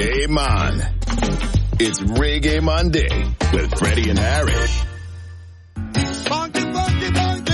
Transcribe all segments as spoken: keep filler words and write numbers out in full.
Game on. It's Reggae Monday with Freddie and Harry. Funky, funky, funky.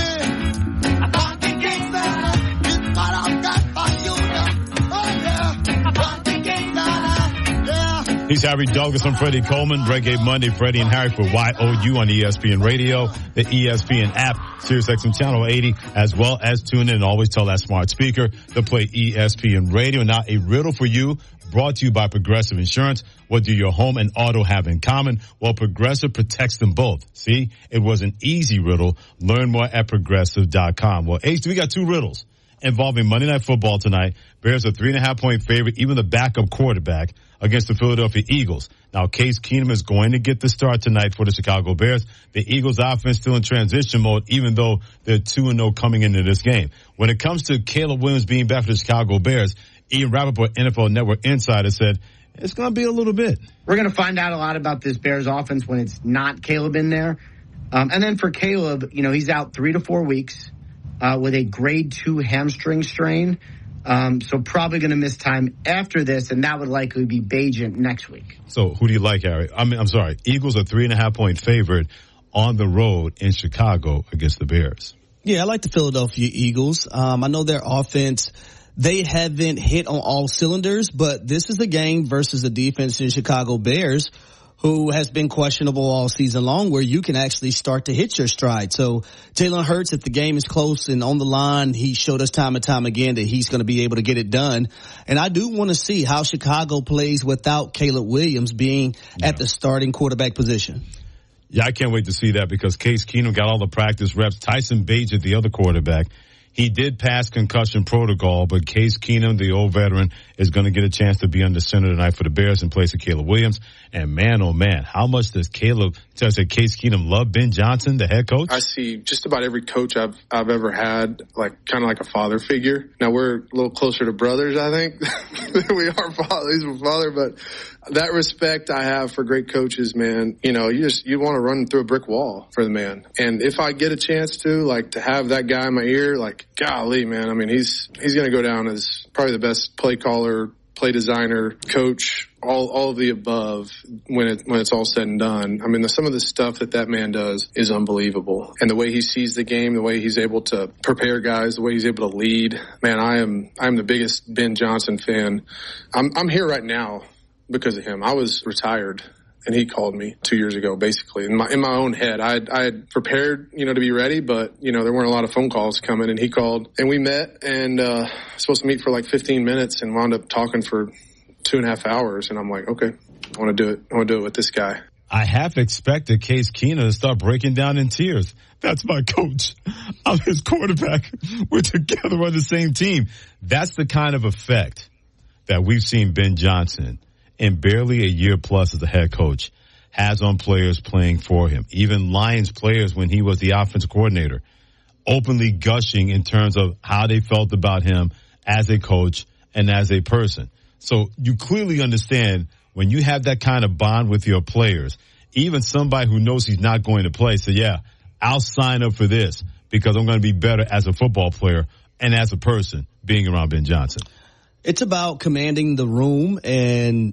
A funky gangsta. It's what I've got for you. Oh, yeah. A funky gangsta. Yeah. He's Harry Douglas. I'm Freddie Coleman. Reggae Monday, Freddie and Harry for Y O U on E S P N Radio, the E S P N app, Sirius X M Channel eighty, as well as tune in and always tell that smart speaker to play E S P N Radio. Now, a riddle for you, brought to you by Progressive Insurance. What do your home and auto have in common? Well, Progressive protects them both. See, it was an easy riddle. Learn more at progressive dot com. Well, H, we got two riddles involving Monday Night Football tonight. Bears are three and a half point favorite, even the backup quarterback against the Philadelphia Eagles. Now, Case Keenum is going to get the start tonight for the Chicago Bears. The Eagles offense still in transition mode, even though they're two and oh coming into this game. When it comes to Caleb Williams being back for the Chicago Bears, Ian Rappaport, N F L Network insider, said it's going to be a little bit. We're going to find out a lot about this Bears offense when it's not Caleb in there. Um, and then for Caleb, you know, he's out three to four weeks uh, with a grade two hamstring strain. Um, so probably going to miss time after this, and that would likely be Bagent next week. So who do you like, Harry? I mean, I'm sorry. Eagles are three and a half point favorite on the road in Chicago against the Bears. Yeah, I like the Philadelphia Eagles. Um, I know their offense, they haven't hit on all cylinders, but this is a game versus a defense in Chicago Bears who has been questionable all season long, where you can actually start to hit your stride. So Jalen Hurts, if the game is close and on the line, he showed us time and time again that he's going to be able to get it done. And I do want to see how Chicago plays without Caleb Williams being yeah. at the starting quarterback position. Yeah, I can't wait to see that because Case Keenum got all the practice reps. Tyson Bagent, the other quarterback, he did pass concussion protocol, but Case Keenum, the old veteran, is going to get a chance to be under center tonight for the Bears in place of Caleb Williams. And man, oh man, how much does Caleb, I say Case Keenum love Ben Johnson, the head coach? I see just about every coach I've I've ever had, like kind of like a father figure. Now we're a little closer to brothers, I think, than we are father. He's my father, but that respect I have for great coaches, man, you know, you just, you want to run through a brick wall for the man. And if I get a chance to, like, to have that guy in my ear, like, golly, man, I mean, he's, he's going to go down as probably the best play caller, play designer, coach, all, all of the above when it, when it's all said and done. I mean, the, some of the stuff that that man does is unbelievable. And the way he sees the game, the way he's able to prepare guys, the way he's able to lead, man, I am, I'm the biggest Ben Johnson fan. I'm, I'm here right now because of him. I was retired and he called me two years ago, basically in my, in my own head. I had, I had prepared, you know, to be ready, but you know, there weren't a lot of phone calls coming, and he called and we met and, uh, supposed to meet for like fifteen minutes and wound up talking for two and a half hours. And I'm like, okay, I want to do it. I want to do it with this guy. I half expected Case Keenum to start breaking down in tears. That's my coach. I'm his quarterback. We're together on the same team. That's the kind of effect that we've seen Ben Johnson in barely a year plus as a head coach has on players playing for him. Even Lions players, when he was the offensive coordinator, openly gushing in terms of how they felt about him as a coach and as a person. So you clearly understand when you have that kind of bond with your players, even somebody who knows he's not going to play, say, yeah, I'll sign up for this because I'm going to be better as a football player and as a person being around Ben Johnson. It's about commanding the room and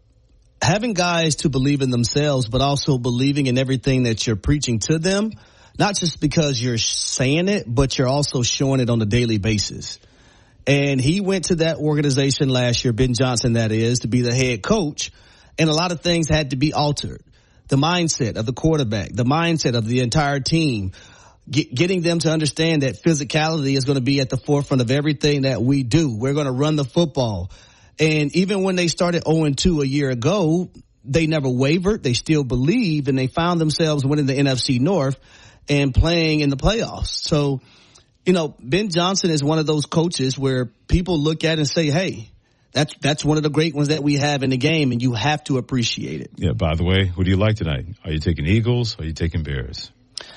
having guys to believe in themselves, but also believing in everything that you're preaching to them, not just because you're saying it, but you're also showing it on a daily basis. And he went to that organization last year, Ben Johnson, that is, to be the head coach, and a lot of things had to be altered. The mindset of the quarterback, the mindset of the entire team, get, getting them to understand that physicality is going to be at the forefront of everything that we do. We're going to run the football. And even when they started oh and two a year ago, they never wavered. They still believed, and they found themselves winning the N F C North and playing in the playoffs. So, you know, Ben Johnson is one of those coaches where people look at and say, hey, that's that's one of the great ones that we have in the game, and you have to appreciate it. Yeah, by the way, who do you like tonight? Are you taking Eagles or are you taking Bears?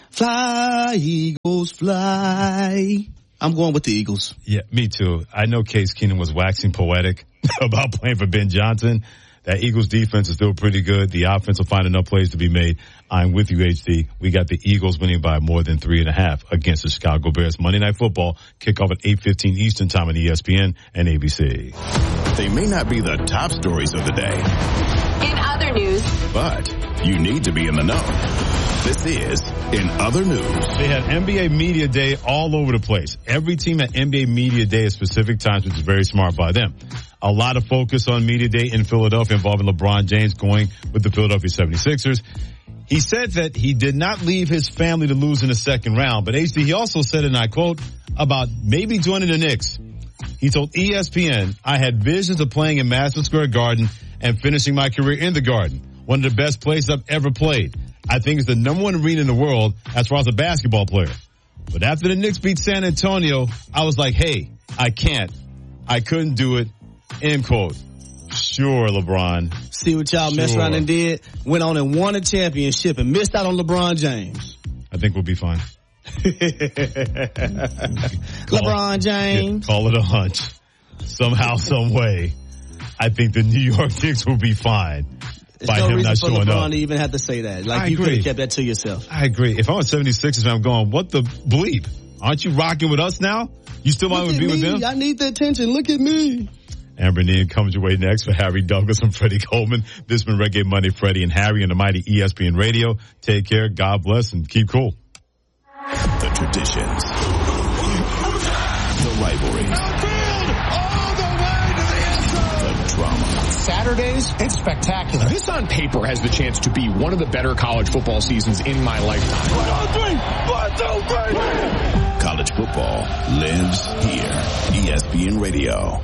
Fly, Eagles, fly. I'm going with the Eagles. Yeah, me too. I know Case Keenum was waxing poetic about playing for Ben Johnson. That Eagles defense is still pretty good. The offense will find enough plays to be made. I'm with you, H D. We got the Eagles winning by more than three and a half against the Chicago Bears. Monday Night Football, kickoff at eight fifteen Eastern Time on E S P N and A B C. They may not be the top stories of the day. In other news. But you need to be in the know. This is In Other News. They had N B A Media Day all over the place. Every team had N B A Media Day at specific times, which is very smart by them. A lot of focus on Media Day in Philadelphia involving LeBron James going with the Philadelphia seventy-sixers. He said that he did not leave his family to lose in the second round, but H D, he also said, and I quote, about maybe joining the Knicks. He told E S P N, I had visions of playing in Madison Square Garden and finishing my career in the Garden. One of the best places I've ever played. I think it's the number one arena in the world as far as a basketball player. But after the Knicks beat San Antonio, I was like, hey, I can't. I couldn't do it. End quote. Sure, LeBron. See what y'all sure. messed around and did? Went on and won a championship and missed out on LeBron James. I think we'll be fine. LeBron James. Call it a hunch. Somehow, some way, I think the New York Knicks will be fine. There's by no him reason not for showing LeBron up. to even have to say that. Like, I you agree. could have kept that to yourself. I agree. If I'm a seventy-sixers fan, I'm going, what the bleep? Aren't you rocking with us now? You still want to be me. with them? I need the attention. Look at me. Amber Neal comes your way next for Harry Douglas and Freddie Coleman. This has been Reggae Monday, Freddie and Harry on the mighty E S P N Radio. Take care, God bless, and keep cool. The traditions. The rivalries. All the way to the end zone. The drama. Saturdays, it's spectacular. This on paper has the chance to be one of the better college football seasons in my lifetime. One, two, three. One, two, three. College football lives here. E S P N Radio.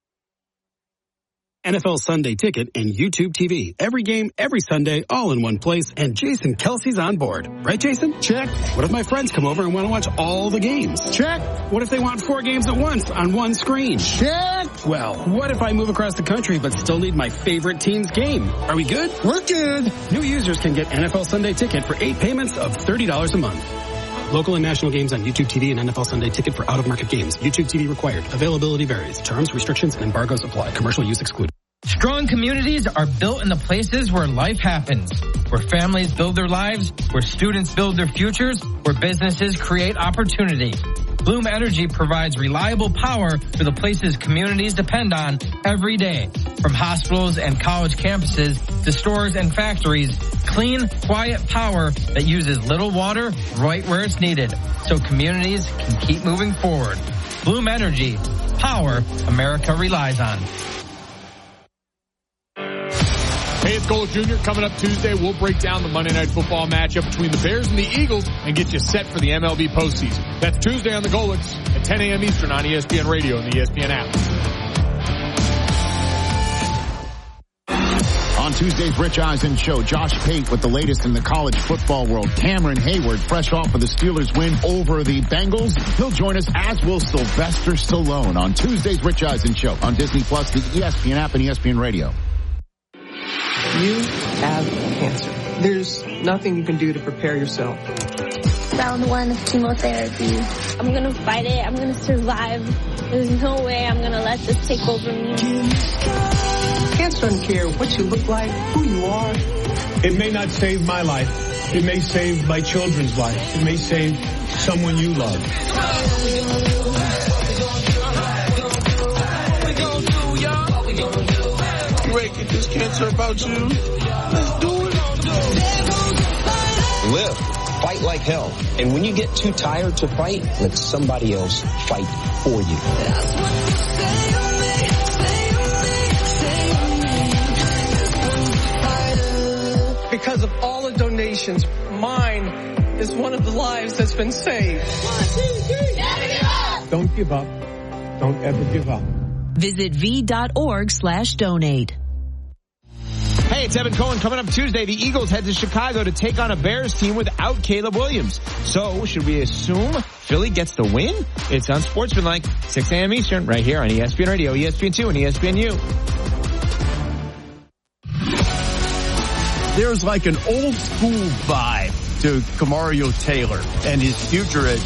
N F L Sunday Ticket and YouTube T V. Every game, every Sunday, all in one place. And Jason Kelsey's on board. Right, Jason? Check. What if my friends come over and want to watch all the games? Check. What if they want four games at once on one screen? Check. Well, what if I move across the country but still need my favorite team's game? Are we good? We're good. New users can get N F L Sunday Ticket for eight payments of thirty dollars a month. Local and national games on YouTube T V and N F L Sunday Ticket for out-of-market games. YouTube T V required. Availability varies. Terms, restrictions, and embargoes apply. Commercial use excluded. Strong communities are built in the places where life happens, where families build their lives, where students build their futures, where businesses create opportunity. Bloom Energy provides reliable power for the places communities depend on every day. From hospitals and college campuses to stores and factories, clean, quiet power that uses little water right where it's needed, so communities can keep moving forward. Bloom Energy, power America relies on. Hey, it's Gold Junior Coming up Tuesday, we'll break down the Monday Night Football matchup between the Bears and the Eagles and get you set for the M L B postseason. That's Tuesday on the Golics at ten a.m. Eastern on E S P N Radio and the E S P N app. On Tuesday's Rich Eisen Show, Josh Pate with the latest in the college football world. Cameron Hayward, fresh off of the Steelers win over the Bengals. He'll join us, as will Sylvester Stallone, on Tuesday's Rich Eisen Show on Disney Plus, the E S P N app, and E S P N Radio. You have cancer. There's nothing you can do to prepare yourself. Round one of chemotherapy. I'm gonna fight it. I'm gonna survive. There's no way I'm gonna let this take over me. Cancer doesn't care what you look like, who you are. It may not save my life. It may save my children's life. It may save someone you love. You ain't get this cancer about you. Let's do it. Live. Fight like hell. And when you get too tired to fight, let somebody else fight for you. Because of all the donations, mine is one of the lives that's been saved. One, two, three. Never give up. Don't give up. Don't ever give up. Visit v.org slash donate. Hey, it's Evan Cohen. Coming up Tuesday, the Eagles head to Chicago to take on a Bears team without Caleb Williams. So, should we assume Philly gets the win? It's on Sportsmanlike, six a.m. Eastern, right here on E S P N Radio, E S P N two, and E S P N U. There's like an old school vibe to Kamario Taylor and his future at